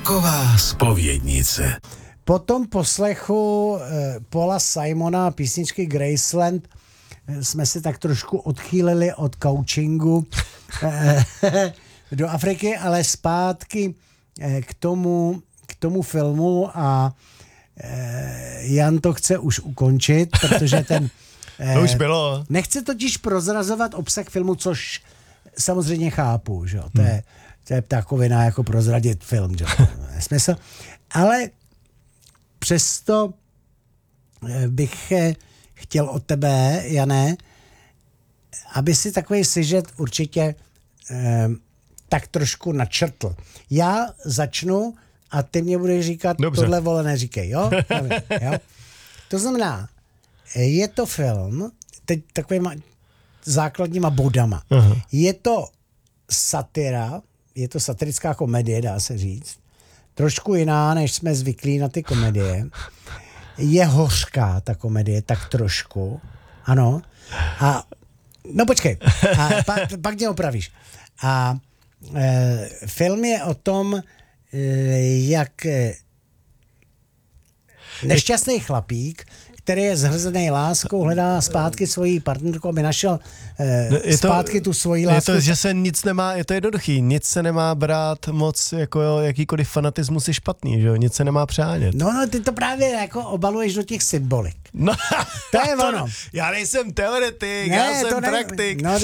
Roková zpovědnice. Po tom poslechu Paula Simona písničky Graceland jsme si tak trošku odchýlili od coachingu do Afriky, ale zpátky k tomu filmu a Jan to chce už ukončit, protože ten... To už bylo. Nechce totiž prozrazovat obsah filmu, což samozřejmě chápu, že jo. To je ptákovina jako prozradit film, že jo. Nesmysl. Ale přesto bych chtěl od tebe, Jané, aby si takový sižet určitě tak trošku načrtl. Já začnu a ty mě budeš říkat, dobře. Tohle vole neříkej, jo? Jo? To znamená, je to film, teď takovýma základníma bodama. Aha. Je to satira, je to satirická komedie, dá se říct. Trošku jiná, než jsme zvyklí na ty komedie. Je hořká ta komedie, tak trošku. Ano. A no počkej, a pak mě opravíš. A film je o tom, jak nešťastný chlapík, který je zhrzený láskou, hledá zpátky svoji partnerku, aby našel zpátky tu svoji lásku. Je to, že se nic nemá, je to jednoduchý, nic se nemá brát moc, jako jakýkoliv fanatismus je špatný, že jo, nic se nemá přánět. No, ty to právě jako obaluješ do těch symbolik. No, to je ono. Já nejsem teoretik, já jsem praktik. No,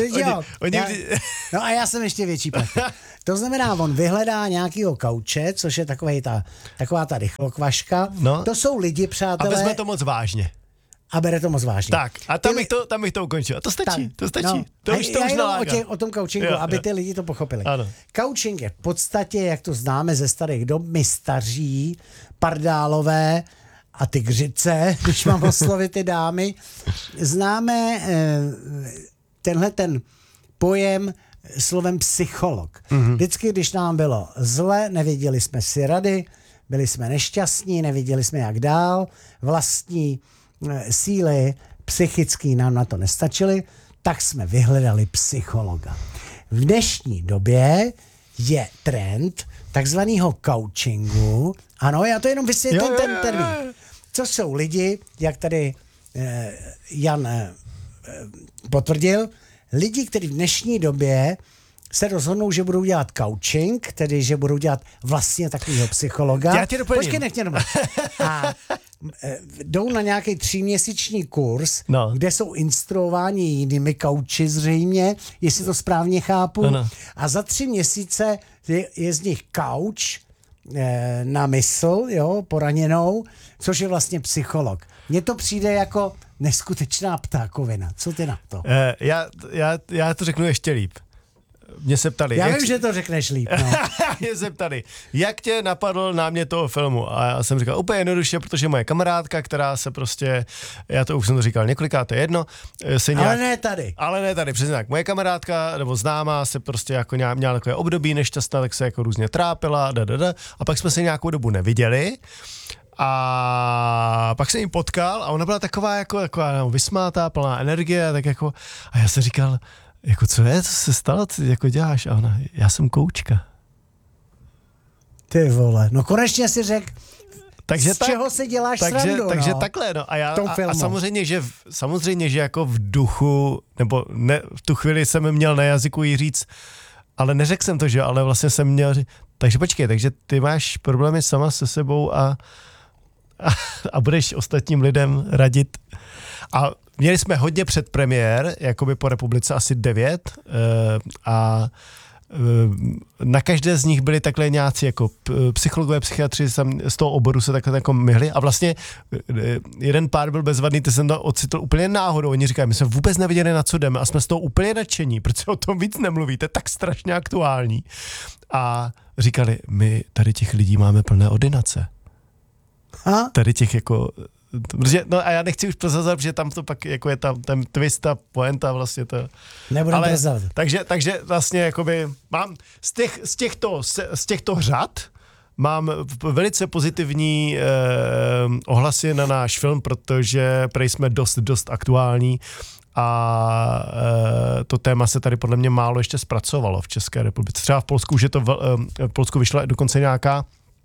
no a já jsem ještě větší praktik. To znamená, on vyhledá nějakýho kauče, což je taková ta rychlokvaška. No. To jsou lidi, přátelé. A vezme to moc vážně. A bere to moc vážně. Tak, a tam bych to ukončil. A to stačí, to stačí. No. To už naláká. O tom coachingu, aby ty lidi to pochopili. Ano. Coaching je v podstatě, jak to známe ze starých dob, my staří, pardálové a tygřice, když mám oslovit ty dámy, známe tenhle ten pojem slovem psycholog. Mm-hmm. Vždycky, když nám bylo zle, nevěděli jsme si rady, byli jsme nešťastní, nevěděli jsme jak dál, vlastní síly psychický nám na to nestačily, tak jsme vyhledali psychologa. V dnešní době je trend takzvaného coachingu. Ano, já to jenom vysvětlím ten termín. Co jsou lidi, jak tady Jan potvrdil, lidi, kteří v dnešní době se rozhodnou, že budou dělat coaching, tedy že budou dělat vlastně takového psychologa. Já tě doplním. Počkej, nech mě a jdou na nějaký 3měsíční kurz, kde jsou instruováni jinými coachy zřejmě, jestli to správně chápu. Ano. A za 3 měsíce je z nich coach na mysl, jo, poraněnou, což je vlastně psycholog. Mně to přijde jako neskutečná ptákovina. Co ty na to? Já to řeknu ještě líp. Mě se ptali. Já vím, že to řekneš líp. No. Mě se ptali, jak tě napadl námět toho filmu? A já jsem říkal úplně jednoduše, protože moje kamarádka, která se prostě, já to už jsem to říkal několikrát, to je jedno. Ale ne tady. Ale ne tady, přesně tak. Moje kamarádka, nebo známá, se prostě jako měla takové období nešťastná, tak se jako různě trápila, a pak jsme se nějakou dobu neviděli. A pak jsem ji potkal a ona byla taková vysmátá, plná energie, tak jako, a já jsem říkal, jako co se stalo, co jako děláš? A ona, já jsem koučka. Ty vole, no konečně si řekl, čeho si děláš srandu, takže takhle, no. A samozřejmě, že jako v duchu, nebo ne, v tu chvíli jsem měl na jazyku jí říct, ale neřekl jsem to, že, ale vlastně jsem měl říct, takže počkej, takže ty máš problémy sama se sebou a budeš ostatním lidem radit. A měli jsme hodně předpremiér, jakoby po republice asi 9 a na každé z nich byli takhle nějací jako psychologové, psychiatři z toho oboru se takhle jako myhli a vlastně jeden pár byl bezvadný, ty jsem to ocitl úplně náhodou. Oni říkají, my jsme vůbec nevěděli, na co jdeme a jsme z toho úplně nadšení, protože o tom víc nemluvíte, tak strašně aktuální. A říkali, my tady těch lidí máme plné ordinace. Tady těch jako... Protože, no a já nechci už prozrazovat, protože tam to pak jako je tam ten twist a poenta vlastně to. Nebudem prozrazovat. Takže vlastně jakoby mám z těchto řad mám velice pozitivní ohlasy na náš film, protože prej jsme dost aktuální a to téma se tady podle mě málo ještě zpracovalo v České republice. Třeba v Polsku už je to v Polsku vyšla dokonce nějaká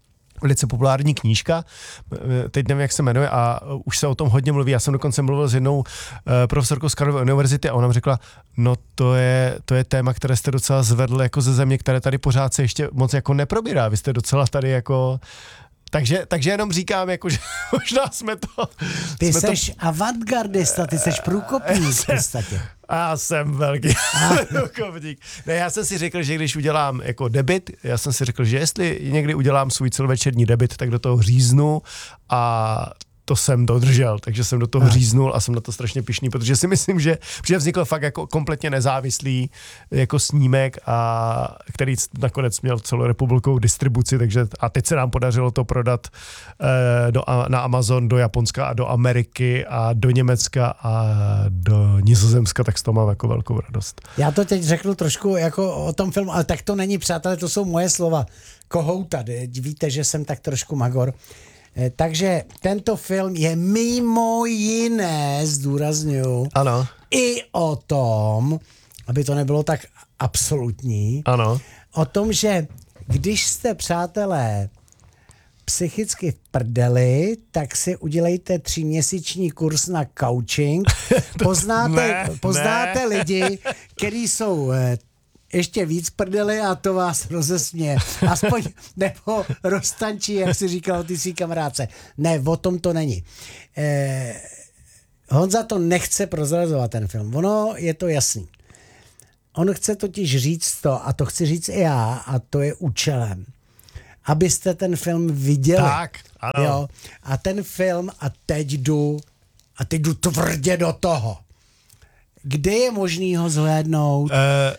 velice populární knížka, teď nevím, jak se jmenuje a už se o tom hodně mluví. Já jsem dokonce mluvil s jednou profesorkou z Karlovy univerzity a ona mi řekla, no to je téma, které jste docela zvedl jako ze země, které tady pořád se ještě moc jako neprobírá. Vy jste docela tady jako... Takže jenom říkám, jako, že možná jsme to... Ty seš avantgardista, ty seš průkopník v podstatě. Já jsem velký průkopník. Ne, já jsem si řekl, že když udělám jako debit, já jsem si řekl, že jestli někdy udělám svůj celovečerní debit, tak do toho říznu a to jsem dodržel, takže jsem do toho říznul a jsem na to strašně pyšný, protože si myslím, že vznikl fakt jako kompletně nezávislý jako snímek, a který nakonec měl celorepublikovou distribuci, takže a teď se nám podařilo to prodat na Amazon do Japonska a do Ameriky a do Německa a do Nizozemska, tak z toho mám jako velkou radost. Já to teď řeknu trošku jako o tom filmu, ale tak to není, přátelé, to jsou moje slova kohouta, víte, že jsem tak trošku magor. Takže tento film je mimo jiné, zdůrazňuji, ano, i o tom, aby to nebylo tak absolutní, ano, o tom, že když jste, přátelé, psychicky v prdeli, tak si udělejte 3měsíční kurz na coaching. Poznáte lidi, kteří jsou ještě víc prdeli a to vás rozesměje. Aspoň, nebo roztančí, jak si říkal ty svý kamarádce. Ne, o tom to není. Honza to nechce prozrazovat ten film. Ono je to jasný. On chce totiž říct to, a to chci říct i já, a to je účelem, abyste ten film viděli. Tak, ano. Jo? A ten film, a teď jdu tvrdě do toho. Kde je možný ho zhlédnout?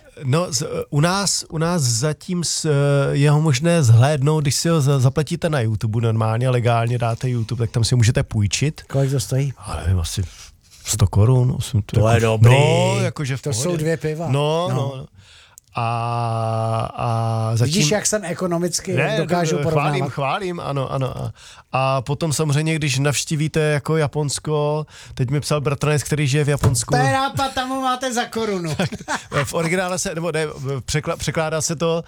U nás zatím je ho možné zhlédnout, když si ho zaplatíte na YouTube normálně, legálně dáte YouTube, tak tam si můžete půjčit. Kolik to stojí? Ale nevím, asi 100 korun. To je dobrý. No, jakože v to pohodě. jsou 2 piva. No. A zatím... Vidíš, jak jsem ekonomicky dokážu porovnávat? Chválím, ano. A potom samozřejmě, když navštívíte jako Japonsko, teď mi psal bratranec, který žije v Japonsku. To je nápad, tam ho máte za korunu. V originále se, nebo ne, překládá se to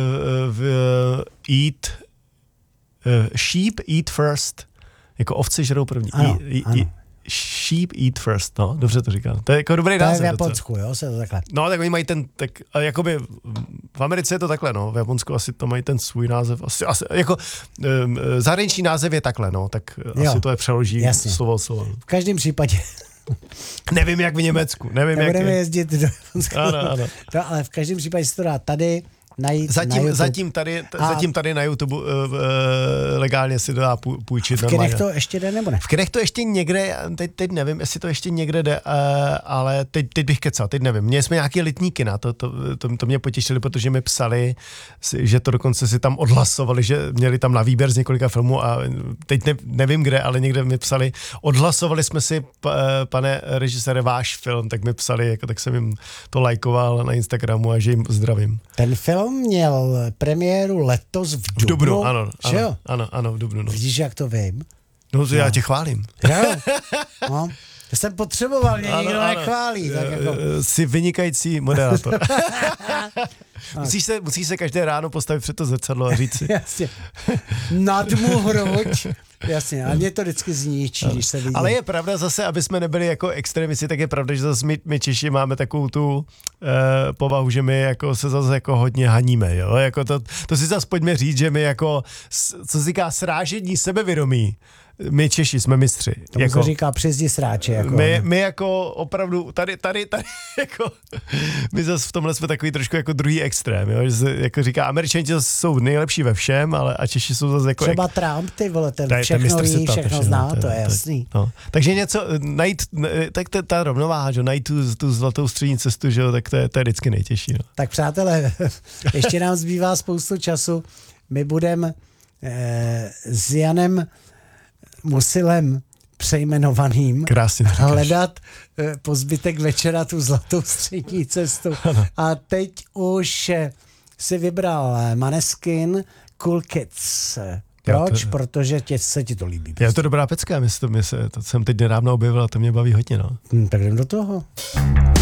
sheep eat first, jako ovci žerou první. Ano. Sheep eat first, no, dobře to říkám. To je jako dobrý název. To je v Japonsku, jo, se to takhle. No, tak oni mají jakoby v Americe je to takhle, no, v Japonsku asi to mají ten svůj název, asi jako zahraniční název je takhle, no, tak jo, asi to je přeloží slovo. V každém případě. Nevím, jak v Německu, Nebudeme jezdit do Japonska. Ano. No, ale v každém případě se to dá tady najít zatím tady na YouTube legálně si to dá půjčit. V kinech to ještě jde, nebo ne? V kinech to ještě někde, teď nevím, jestli to ještě někde jde, ale teď bych kecal, teď nevím. Měli jsme nějaký letní kina, to mě potěšili, protože mi psali, že to dokonce si tam odhlasovali, že měli tam na výběr z několika filmů a teď nevím kde, ale někde mi psali, odhlasovali jsme si, pane režisére, váš film, tak mi psali, jako, tak jsem jim to lajkoval na Instagramu a že jim zdravím. Ten film měl premiéru letos v dubnu. Ano, v dubnu. No. Vidíš, jak to vím? No, já tě chválím. Jo? No. Já jsem potřeboval, mě nikdo nechválí. Tak jako... Jsi vynikající moderátor. Musíš se každé ráno postavit před to zrcadlo a říct si. Jasně. Nad mu hruď. Jasně, a mě to vždycky zničí, když se vidí. Ale je pravda zase, aby jsme nebyli jako extremisti, tak je pravda, že zase my Češi máme takovou tu povahu, že my jako se zase jako hodně haníme, jo, jako to si zase pojďme říct, že my jako, co se říká srážení sebevědomí, my Češi jsme mistři. Tomu jako, se říká přizdi sráče. Jako, my jako opravdu, tady, jako, my zase v tomhle jsme takový trošku jako druhý extrém, jo, že se jako říká, Američani jsou nejlepší ve všem, ale a Češi jsou zase jako... Třeba Trump, ty vole, ten všechno ví, všechno zná, to je jasný. No. Takže něco, najít, tak ta rovnováha, že najít tu zlatou střední cestu, že tak to je vždycky nejtěžší. No. Tak přátelé, ještě nám zbývá spoustu času, my budeme s Janem Musilem přejmenovaným hledat po zbytek večera tu zlatou střední cestu. Ano. A teď už si vybral Maneskin Cool Kids. Proč? Protože se ti to líbí. Je to dobrá pecka, to jsem teď nedávno objevil a to mě baví hodně. No. Tak jdem do toho.